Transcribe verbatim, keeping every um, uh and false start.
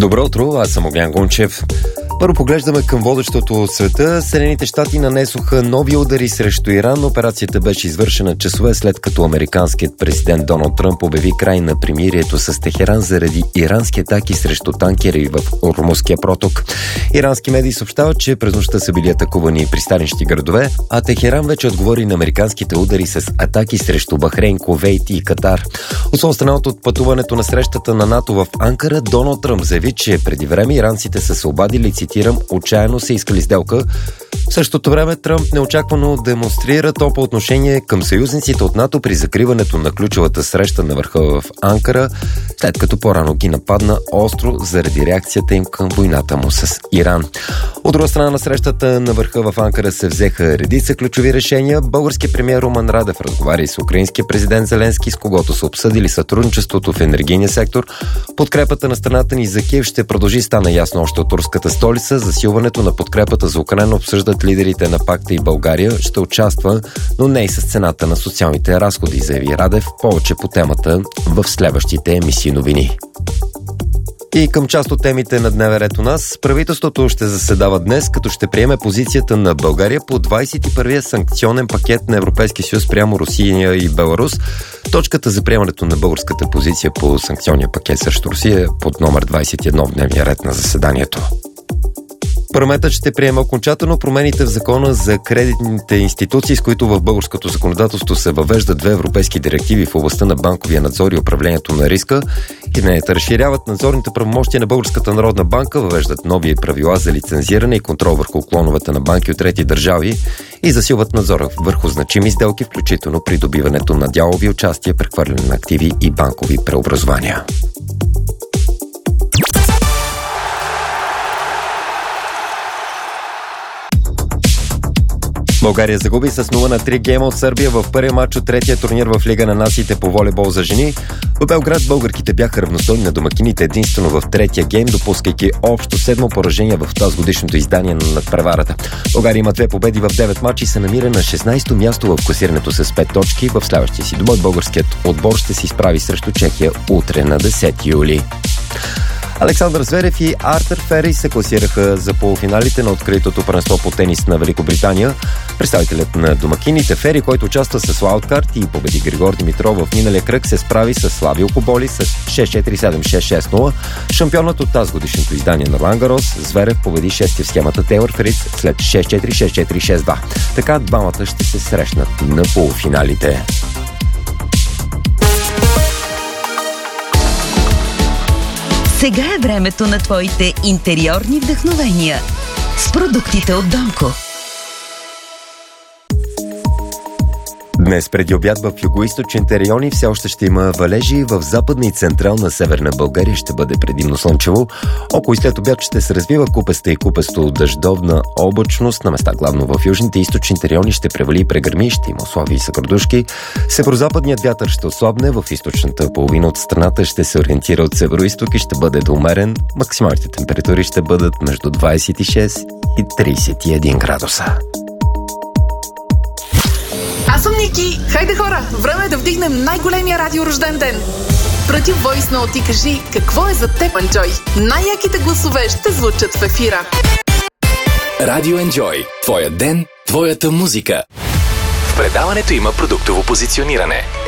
Добро утро, аз съм Огнян Гунчев. Първо поглеждаме към водещото от света. Съединените щати нанесоха нови удари срещу Иран. Операцията беше извършена часове след като американският президент Доналд Тръмп обяви край на примирието с Техеран заради ирански атаки срещу танкери в Ормузския проток. Ирански медии съобщават, че през нощта са били атакувани пристанищни градове, а Техеран вече отговори на американските удари с атаки срещу Бахрейн, Кувейт и Катар. От страна от пътуването на срещата на НАТО в Анкара, Доналд Тръмп заяви, че преди време иранците са се обадили, цитирам, отчаяно са искали сделка. В същото време Тръмп неочаквано демонстрира топло отношение към съюзниците от НАТО при закриването на ключовата среща на върха в Анкара, след като по-рано ги нападна остро заради реакцията им към войната му с Иран. От друга страна на срещата на върха в Анкара се взеха редица ключови решения. Българският премиер Румен Радев разговаря с украинския президент Зеленски, с когото са обсъдили сътрудничеството в енергийния сектор. Подкрепата на страната ни за Киев ще продължи, стана ясно още от турската столица. Засилването на подкрепата за Украйна обсъждат лидерите на пакта и България. Ще участва, но не и с цената на социалните разходи, заяви Радев. Повече по темата в следващите емисии новини. И към част от темите на дневен ред у нас, правителството ще заседава днес, като ще приеме позицията на България по двадесет и първия санкционен пакет на Европейския съюз прямо Русия и Беларус. Точката за приемането на българската позиция по санкционния пакет срещу Русия под номер двадесет и едно в дневния ред на заседанието. Парламентът ще приеме окончателно промените в закона за кредитните институции, с които в българското законодателство се въвеждат две европейски директиви в областта на банковия надзор и управлението на риска. Измененията разширяват надзорните правомощия на Българската народна банка, въвеждат нови правила за лицензиране и контрол върху клоновете на банки от трети държави и засилват надзора върху значими сделки, включително придобиването на дялови участия, прехвърляне на активи и банкови преобразования. България загуби с нула на три гейма от Сърбия в първия матч от третия турнир в Лига на нациите по волейбол за жени. В Белград българките бяха равностойни на домакините единствено в третия гейм, допускайки общо седмо поражение в тази годишното издание на надпреварата. България има две победи в девет мача и се намира на шестнадесето място в класирането с пет точки. В следващия си двубой българският отбор ще се изправи срещу Чехия утре на десети юли. Александър Зверев и Артър Фери се класираха за полуфиналите на откритото първенство по тенис на Великобритания. Представителят на домакините Фери, който участва с лаудкарт и победи Григор Димитров в миналия кръг, се справи с Славио Коболи с шест четири седем шест шест нула. Шампионът от тази годишното издание на Ролан Гарос, Зверев победи шести в схемата Тейлър Фриц след шест четири шест четири шест два. Така двамата ще се срещнат на полуфиналите. Сега е времето на твоите интериорни вдъхновения с продуктите от Донко. Днес преди обяд в югоизточните райони все още ще има валежи, в западна и централна северна България ще бъде предимно слънчево. Около и след обяд ще се развива купеста и купесто дъждовна облачност. На места главно в южните и източните райони ще превали и прегърми, ще има условия и съградушки. Северозападният вятър ще отслабне, в източната половина от страната ще се ориентира от североизток и ще бъде до умерен. Максималните температури ще бъдат между двадесет и шест и тридесет и един градуса. Аз съм Ники. Хайде хора, време е да вдигнем най-големия радиорожден ден. Прати войс ноут и кажи какво е за теб, Enjoy. Най-яките гласове ще звучат в ефира. Радио Enjoy. Твоя ден, твоята музика. В предаването има продуктово позициониране.